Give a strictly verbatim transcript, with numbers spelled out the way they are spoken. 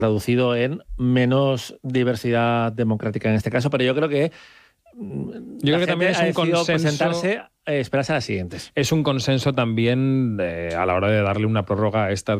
traducido en menos diversidad democrática en este caso, pero yo creo que yo creo que también es un consenso presentarse, eh, esperarse a las siguientes. Es un consenso también de, a la hora de darle una prórroga a estas